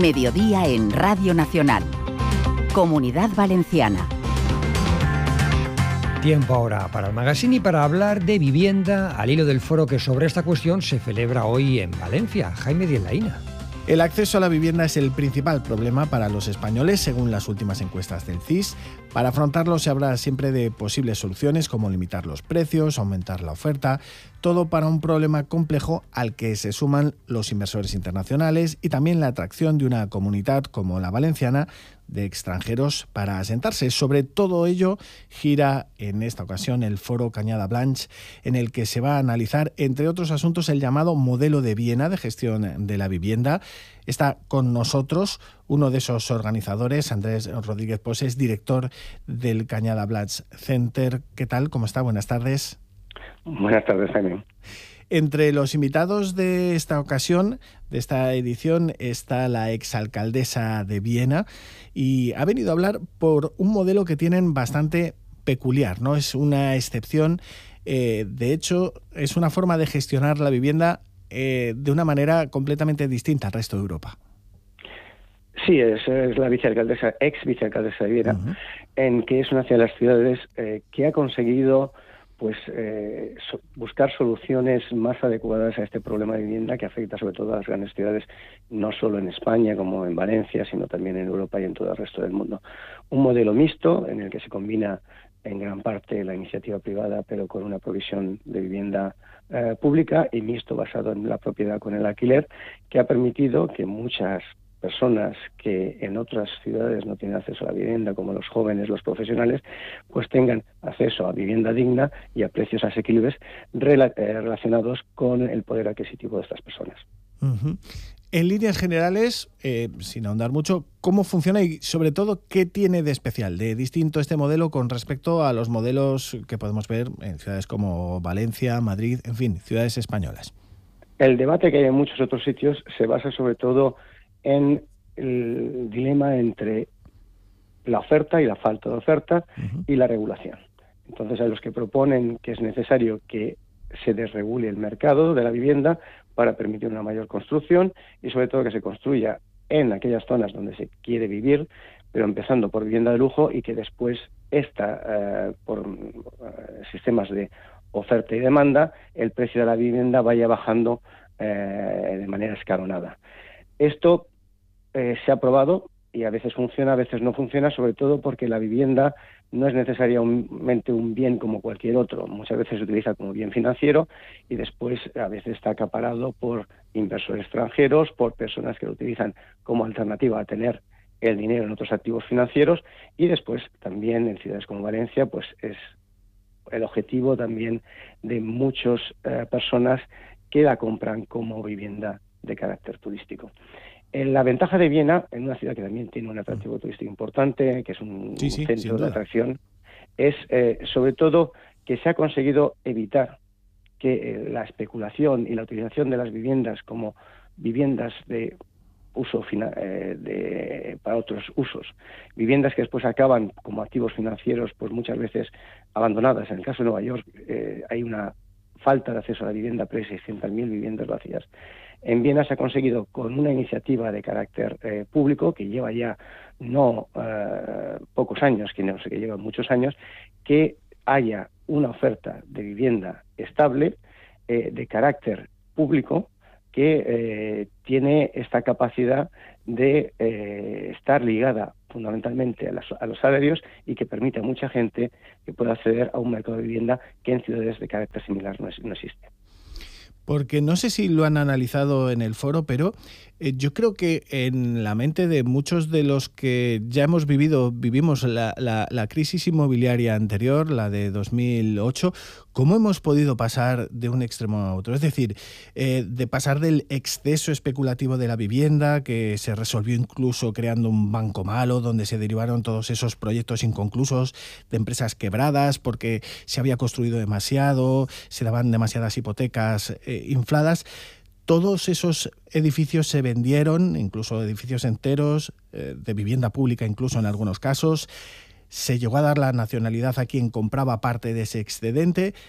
Mediodía en Radio Nacional. Comunidad Valenciana. Tiempo ahora para el magazine y para hablar de vivienda al hilo del foro que sobre esta cuestión se celebra hoy en Valencia. Jaime Díez Laína. El acceso a la vivienda es el principal problema para los españoles, según las últimas encuestas del CIS. Para afrontarlo se habla siempre de posibles soluciones como limitar los precios, aumentar la oferta, todo para un problema complejo al que se suman los inversores internacionales y también la atracción de una comunidad como la valenciana de extranjeros para asentarse. Sobre todo ello gira en esta ocasión el foro Cañada Blanch, en el que se va a analizar, entre otros asuntos, el llamado modelo de Viena de gestión de la vivienda. Está con nosotros uno de esos organizadores, Andrés Rodríguez Poses, director del Cañada Blanch Center. ¿Qué tal? ¿Cómo está? Buenas tardes. Buenas tardes, Jaime. Entre los invitados de esta ocasión, de esta edición, está la exalcaldesa de Viena y ha venido a hablar por un modelo que tienen bastante peculiar, ¿no? Es una excepción, de hecho, es una forma de gestionar la vivienda de una manera completamente distinta al resto de Europa. Sí, es la vicealcaldesa, ex vicealcaldesa de Viena, en que es una de las ciudades que ha conseguido buscar soluciones más adecuadas a este problema de vivienda que afecta sobre todo a las grandes ciudades, no solo en España como en Valencia, sino también en Europa y en todo el resto del mundo. Un modelo mixto en el que se combina en gran parte la iniciativa privada, pero con una provisión de vivienda pública, y mixto basado en la propiedad con el alquiler, que ha permitido que muchas personas que en otras ciudades no tienen acceso a la vivienda, como los jóvenes, los profesionales, pues tengan acceso a vivienda digna y a precios asequibles relacionados con el poder adquisitivo de estas personas. Uh-huh. En líneas generales, sin ahondar mucho, ¿cómo funciona y sobre todo qué tiene de especial, de distinto este modelo con respecto a los modelos que podemos ver en ciudades como Valencia, Madrid, en fin, ciudades españolas? El debate que hay en muchos otros sitios se basa sobre todo en el dilema entre la oferta y la falta de oferta y la regulación. Entonces, hay los que proponen que es necesario que se desregule el mercado de la vivienda para permitir una mayor construcción y sobre todo que se construya en aquellas zonas donde se quiere vivir, pero empezando por vivienda de lujo, y que después por sistemas de oferta y demanda, el precio de la vivienda vaya bajando de manera escalonada. Esto se ha probado y a veces funciona, a veces no funciona, sobre todo porque la vivienda no es necesariamente un bien como cualquier otro. Muchas veces se utiliza como bien financiero y después a veces está acaparado por inversores extranjeros, por personas que lo utilizan como alternativa a tener el dinero en otros activos financieros, y después también en ciudades como Valencia pues es el objetivo también de muchas personas que la compran como vivienda de carácter turístico. La ventaja de Viena, en una ciudad que también tiene un atractivo turístico importante, que es un centro de atracción, es sobre todo que se ha conseguido evitar que la especulación y la utilización de las viviendas como viviendas de uso para otros usos, viviendas que después acaban como activos financieros, pues muchas veces abandonadas. En el caso de Nueva York hay una falta de acceso a la vivienda, pero hay 600.000 viviendas vacías. En Viena se ha conseguido, con una iniciativa de carácter público, que lleva ya no pocos años, que lleva muchos años, que haya una oferta de vivienda estable, de carácter público, que tiene esta capacidad de estar ligada fundamentalmente a los salarios y que permite a mucha gente que pueda acceder a un mercado de vivienda que en ciudades de carácter similar no existe. Porque no sé si lo han analizado en el foro, pero yo creo que en la mente de muchos de los que ya vivimos la crisis inmobiliaria anterior, la de 2008, ¿cómo hemos podido pasar de un extremo a otro? Es decir, de pasar del exceso especulativo de la vivienda, que se resolvió incluso creando un banco malo, donde se derivaron todos esos proyectos inconclusos de empresas quebradas porque se había construido demasiado, se daban demasiadas hipotecas infladas. Todos esos edificios se vendieron, incluso edificios enteros, de vivienda pública incluso en algunos casos. Se llegó a dar la nacionalidad a quien compraba parte de ese excedente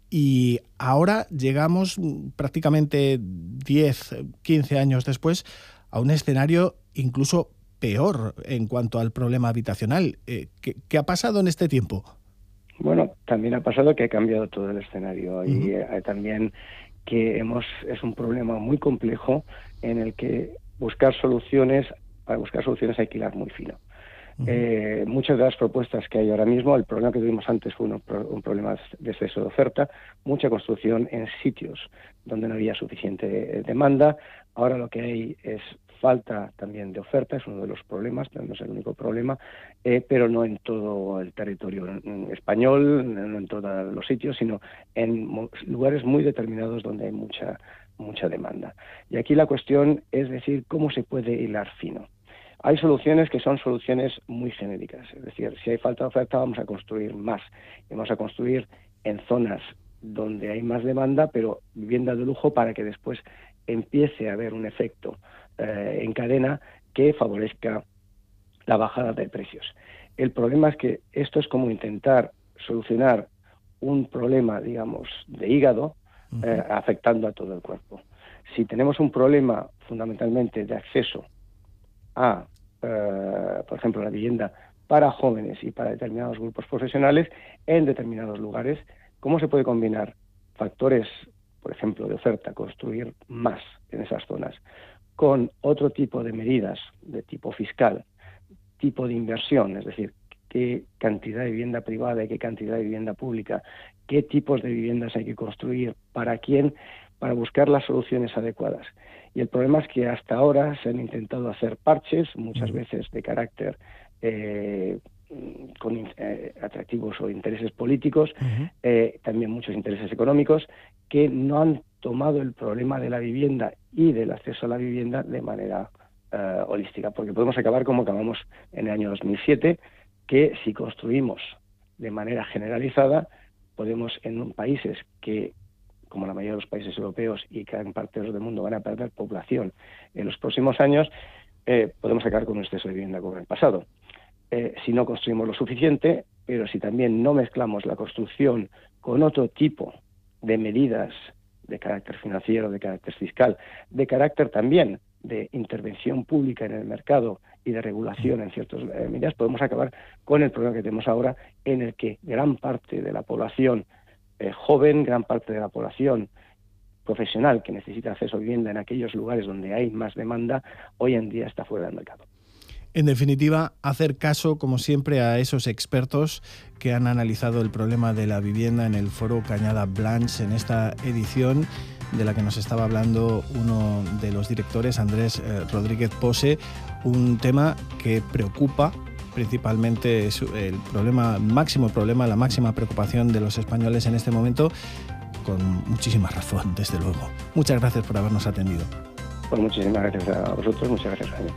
Y ahora llegamos prácticamente 10, 15 años después a un escenario incluso peor en cuanto al problema habitacional. ¿Qué ha pasado en este tiempo? Bueno, también ha pasado que ha cambiado todo el escenario y también que es un problema muy complejo en el que para buscar soluciones hay que hilar muy fino. Muchas de las propuestas que hay ahora mismo, el problema que tuvimos antes fue un problema de exceso de oferta, mucha construcción en sitios donde no había suficiente demanda. Ahora lo que hay es falta también de oferta, es uno de los problemas, no es el único problema, pero no en todo el territorio español, no en todos los sitios, sino en lugares muy determinados donde hay mucha demanda. Y aquí la cuestión es decir cómo se puede hilar fino. Hay soluciones que son soluciones muy genéricas, es decir, si hay falta de oferta vamos a construir más, y vamos a construir en zonas donde hay más demanda, pero vivienda de lujo para que después empiece a haber un efecto en cadena que favorezca la bajada de precios. El problema es que esto es como intentar solucionar un problema, digamos, de hígado, afectando a todo el cuerpo. Si tenemos un problema fundamentalmente de acceso a, por ejemplo, la vivienda para jóvenes y para determinados grupos profesionales en determinados lugares, ¿cómo se puede combinar factores, por ejemplo, de oferta, construir más en esas zonas, con otro tipo de medidas de tipo fiscal, tipo de inversión, es decir, qué cantidad de vivienda privada y qué cantidad de vivienda pública, qué tipos de viviendas hay que construir, para quién, para buscar las soluciones adecuadas? Y el problema es que hasta ahora se han intentado hacer parches, muchas veces de carácter con atractivos o intereses políticos, también muchos intereses económicos, que no han tomado el problema de la vivienda y del acceso a la vivienda de manera holística, porque podemos acabar como acabamos en el año 2007, que si construimos de manera generalizada, podemos en países que, como la mayoría de los países europeos y gran parte del mundo, van a perder población en los próximos años, podemos acabar con un exceso de vivienda como en el pasado. Si no construimos lo suficiente, pero si también no mezclamos la construcción con otro tipo de medidas de carácter financiero, de carácter fiscal, de carácter también de intervención pública en el mercado y de regulación en ciertas medidas, podemos acabar con el problema que tenemos ahora, en el que gran parte de la población joven, gran parte de la población profesional que necesita acceso a vivienda en aquellos lugares donde hay más demanda, hoy en día está fuera del mercado. En definitiva, hacer caso, como siempre, a esos expertos que han analizado el problema de la vivienda en el foro Cañada Blanche, en esta edición de la que nos estaba hablando uno de los directores, Andrés Rodríguez Pose, un tema que preocupa. Principalmente es el máximo problema, la máxima preocupación de los españoles en este momento, con muchísima razón, desde luego. Muchas gracias por habernos atendido. Pues muchísimas gracias a vosotros, muchas gracias, Jaime.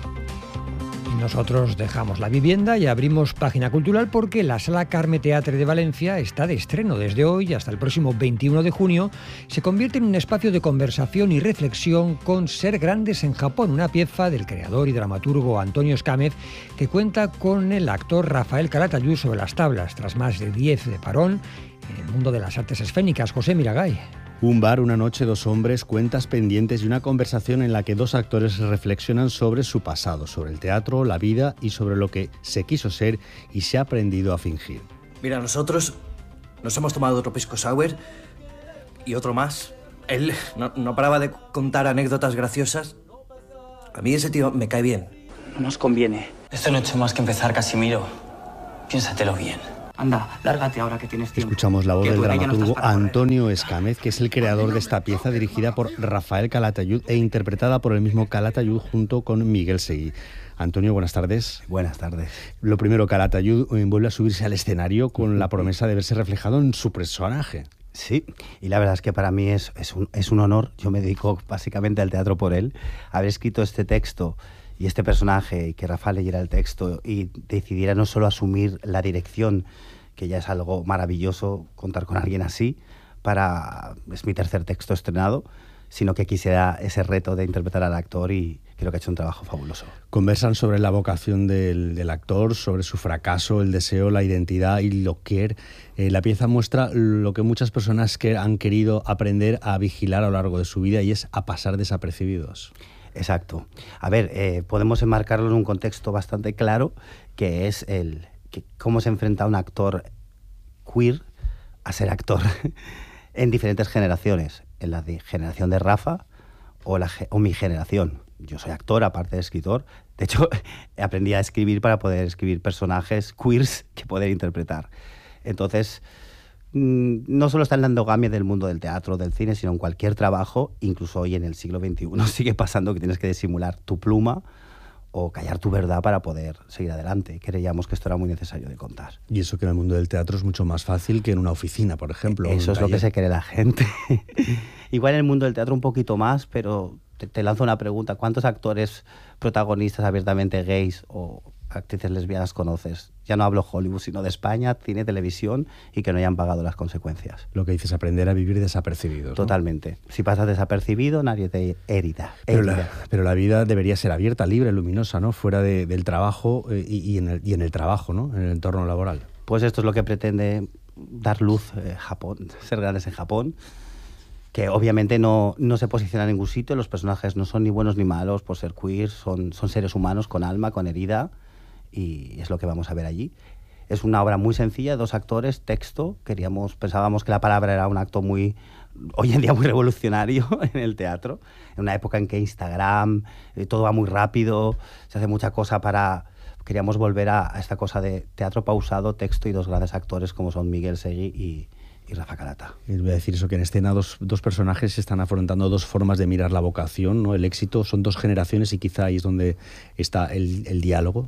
Y nosotros dejamos la vivienda y abrimos página cultural porque la Sala Carme Teatre de Valencia está de estreno desde hoy hasta el próximo 21 de junio. Se convierte en un espacio de conversación y reflexión con Ser Grandes en Japón, una pieza del creador y dramaturgo Antonio Escámez que cuenta con el actor Rafael Calatayud sobre las tablas, tras más de 10 de parón en el mundo de las artes escénicas. José Miragay. Un bar, una noche, dos hombres, cuentas pendientes y una conversación en la que dos actores reflexionan sobre su pasado, sobre el teatro, la vida y sobre lo que se quiso ser y se ha aprendido a fingir. Mira, nosotros nos hemos tomado otro pisco sour y otro más. Él no paraba de contar anécdotas graciosas. A mí ese tío me cae bien. No nos conviene. Esto no ha hecho más que empezar, Casimiro. Piénsatelo bien. Anda, lárgate ahora que tienes tiempo. Escuchamos la voz del dramaturgo Antonio Escámez, que es el creador de esta pieza dirigida por Rafael Calatayud e interpretada por el mismo Calatayud junto con Miguel Seguí. Antonio, buenas tardes. Buenas tardes. Lo primero, Calatayud vuelve a subirse al escenario con la promesa de verse reflejado en su personaje. Sí, y la verdad es que para mí es un honor. Yo me dedico básicamente al teatro por él. Haber escrito este texto y este personaje, y que Rafa leyera el texto y decidiera no solo asumir la dirección, que ya es algo maravilloso contar con alguien así, es mi tercer texto estrenado, sino que quisiera ese reto de interpretar al actor y creo que ha hecho un trabajo fabuloso. Conversan sobre la vocación del actor, sobre su fracaso, el deseo, la identidad y lo que la pieza muestra lo que muchas personas han querido aprender a vigilar a lo largo de su vida, y es a pasar desapercibidos. Exacto. A ver, podemos enmarcarlo en un contexto bastante claro, que es cómo se enfrenta un actor queer a ser actor en diferentes generaciones. En la generación de Rafa o mi generación. Yo soy actor, aparte de escritor. De hecho, aprendí a escribir para poder escribir personajes queers que poder interpretar. Entonces, no solo está en la endogamia del mundo del teatro, del cine, sino en cualquier trabajo, incluso hoy en el siglo XXI sigue pasando que tienes que disimular tu pluma o callar tu verdad para poder seguir adelante. Creíamos que esto era muy necesario de contar. Y eso que en el mundo del teatro es mucho más fácil que en una oficina, por ejemplo. Eso es lo que se cree la gente. Igual en el mundo del teatro un poquito más, pero te lanzo una pregunta. ¿Cuántos actores protagonistas abiertamente gays o actrices lesbianas conoces? Ya no hablo Hollywood, sino de España, cine, televisión, y que no hayan pagado las consecuencias. Lo que dices, aprender a vivir desapercibidos, ¿no? Totalmente. Si pasas desapercibido, nadie te herida. Pero la vida debería ser abierta, libre, luminosa, ¿no? Fuera del trabajo y en el trabajo, ¿no? En el entorno laboral. Pues esto es lo que pretende dar luz Japón, Ser grandes en Japón, que obviamente no se posiciona en ningún sitio. Los personajes no son ni buenos ni malos por ser queer, son seres humanos con alma, con herida, y es lo que vamos a ver allí. Es una obra muy sencilla, 2 actores, texto. Pensábamos que la palabra era un acto hoy en día muy revolucionario en el teatro, en una época en que Instagram, todo va muy rápido, se hace mucha cosa queríamos volver a esta cosa de teatro pausado, texto y 2 grandes actores como son Miguel Seguí y Rafa Kalata. Y voy a decir eso, que en escena dos personajes están afrontando 2 formas de mirar la vocación, ¿no? El éxito, son 2 generaciones, y quizá ahí es donde está el diálogo.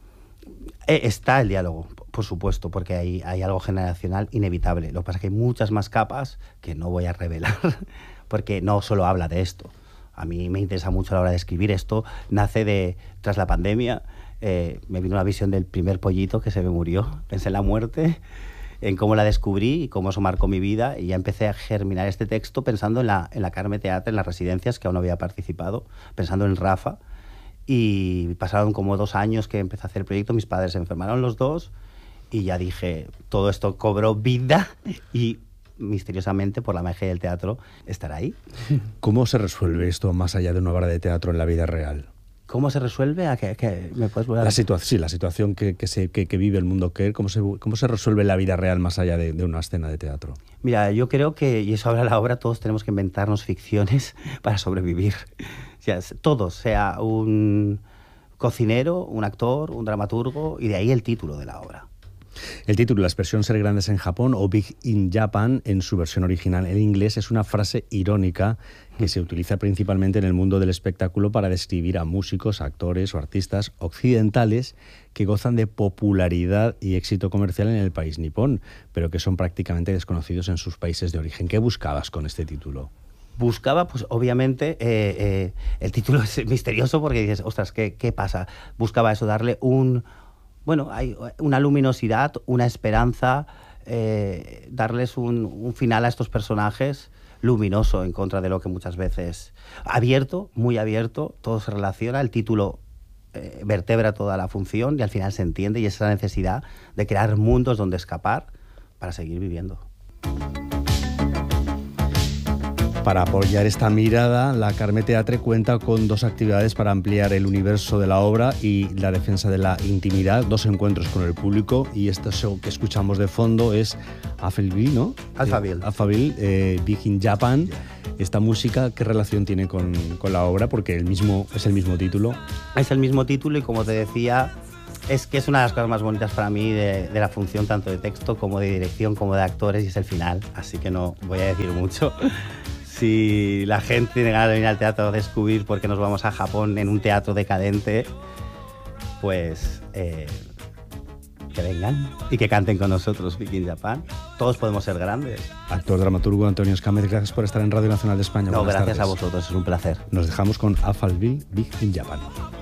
Está el diálogo, por supuesto, porque hay algo generacional inevitable. Lo que pasa es que hay muchas más capas que no voy a revelar, porque no solo habla de esto. A mí me interesa mucho a la hora de escribir esto. Nace tras la pandemia, me vino una visión del primer pollito que se me murió. Pensé en la muerte, en cómo la descubrí y cómo eso marcó mi vida, y ya empecé a germinar este texto pensando en la Carme Teatre, en las residencias, que aún no había participado, pensando en Rafa. Y pasaron como 2 años que empecé a hacer el proyecto, mis padres se enfermaron los 2, y ya dije, todo esto cobró vida y misteriosamente, por la magia del teatro, estará ahí. ¿Cómo se resuelve esto más allá de una obra de teatro en la vida real? ¿Cómo se resuelve? ¿Me puedes volver a... la situación que vive el mundo queer, ¿cómo se resuelve en la vida real más allá de una escena de teatro? Mira, yo creo que, y eso habla la obra, todos tenemos que inventarnos ficciones para sobrevivir. O sea, todos, sea un cocinero, un actor, un dramaturgo, y de ahí el título de la obra. El título, la expresión Ser grandes en Japón o Big in Japan en su versión original en inglés, es una frase irónica que se utiliza principalmente en el mundo del espectáculo para describir a músicos, actores o artistas occidentales que gozan de popularidad y éxito comercial en el país nipón, pero que son prácticamente desconocidos en sus países de origen. ¿Qué buscabas con este título? Buscaba, pues obviamente, el título es misterioso porque dices, ostras, ¿qué pasa? Buscaba eso, darle hay una luminosidad, una esperanza, darles un final a estos personajes luminoso en contra de lo que muchas veces... Abierto, muy abierto, todo se relaciona, el título vertebra toda la función y al final se entiende, y esa necesidad de crear mundos donde escapar para seguir viviendo. Para apoyar esta mirada, la Carme Teatre cuenta con 2 actividades para ampliar el universo de la obra y la defensa de la intimidad, 2 encuentros con el público, y esto que escuchamos de fondo es Alphaville, ¿no? Alphaville, Big in Japan. Esta música, ¿qué relación tiene con la obra? Porque es el mismo título. Es el mismo título, y como te decía, es que es una de las cosas más bonitas para mí de la función, tanto de texto como de dirección, como de actores, y es el final, así que no voy a decir mucho. Si la gente tiene ganas de venir al teatro a descubrir por qué nos vamos a Japón en un teatro decadente, pues que vengan y que canten con nosotros Big in Japan. Todos podemos ser grandes. Actor, dramaturgo Antonio Escámez, gracias por estar en Radio Nacional de España. No, gracias a vosotros, es un placer. Nos dejamos con Alphaville, Big in Japan.